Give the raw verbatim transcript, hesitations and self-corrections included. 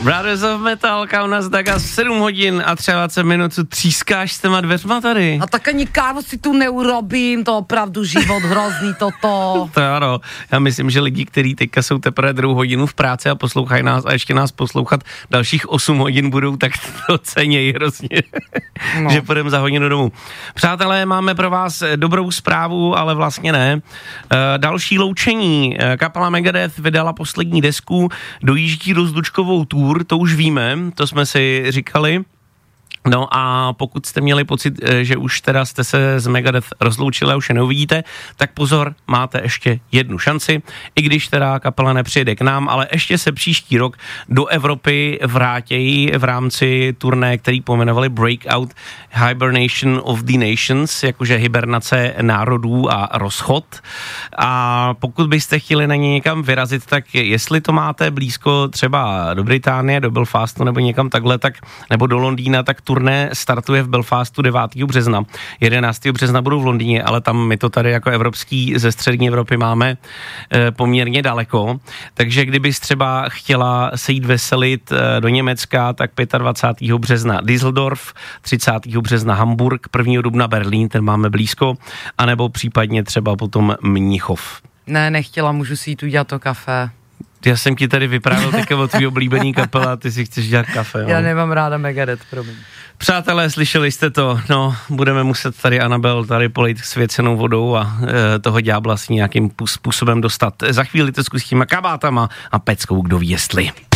Brothers of Metal, u nás taká sedm hodin a třeba minut, co třískáš s těma dveřma tady. A tak ani kávu si tu neurobím, to opravdu život hrozný toto. To ano, já myslím, že lidi, kteří teďka jsou teprve druhou hodinu v práci a poslouchají nás a ještě nás poslouchat dalších osm hodin budou, tak to cenějí hrozně, no. Že půjdeme za hodinu domů. Přátelé, máme pro vás dobrou zprávu, ale vlastně ne. E, další loučení. Kapela Megadeth vydala poslední desku, dojíždí rozlučkovou tour, to už víme, to jsme si říkali. No a pokud jste měli pocit, že už teda jste se z Megadeth rozloučili a už je neuvidíte, tak pozor, máte ještě jednu šanci, i když teda kapela nepřijede k nám, ale ještě se příští rok do Evropy vrátějí v rámci turné, který pojmenovali Breakout Hibernation of the Nations, jakože hibernace národů a rozchod. A pokud byste chtěli na ně někam vyrazit, tak jestli to máte blízko třeba do Británie, do Belfastu nebo někam takhle, tak nebo do Londýna, tak turné startuje v Belfastu devátého března. jedenáctého března budou v Londýně, ale tam my to tady jako evropský ze střední Evropy máme e, poměrně daleko. Takže kdybys třeba chtěla se jít veselit e, do Německa, tak dvacátého pátého března Düsseldorf, třicátého března Hamburg, prvního dubna Berlín, ten máme blízko, anebo případně třeba potom Mnichov. Ne, nechtěla, můžu si jít udělat to kafe. Já jsem ti tady vyprávěl také o tvý oblíbený kapela a ty si chceš dělat kafe. Jo? Já nemám ráda Megadeth, promiň. Přátelé, slyšeli jste to, no, budeme muset tady Anabel tady polejt svěcenou vodou a e, toho ďábla si nějakým způsobem dostat. Za chvíli to zkusíme kabátama a peckou, kdo ví jestli.